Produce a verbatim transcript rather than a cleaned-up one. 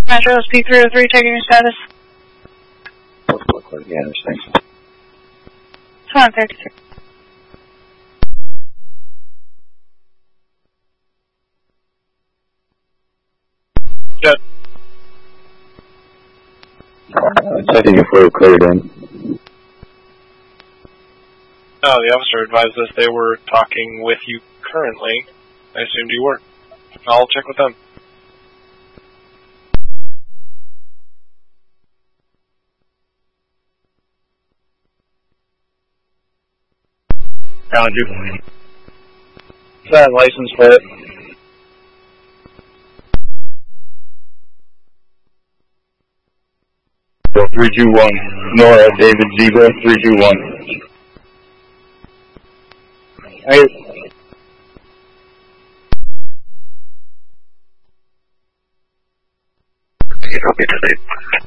Metro S P three oh three, checking your status. Yeah, thanks. Come on, thirty-six. Jet. Uh, checking your flow cleared in. No, the officer advised us they were talking with you currently. I assumed you were. I'll check with them. Found you. That license plate. three two one. Nora, David Zebra, three two one. Hey. Okay, today.